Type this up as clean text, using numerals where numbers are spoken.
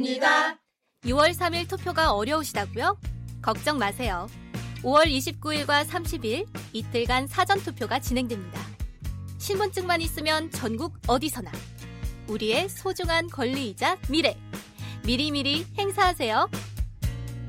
바랍니다. 6월 3일 투표가 어려우시다고요? 걱정 마세요. 5월 29일과 30일 이틀간 사전투표가 진행됩니다. 신분증만 있으면 전국 어디서나 우리의 소중한 권리이자 미래. 미리미리 행사하세요.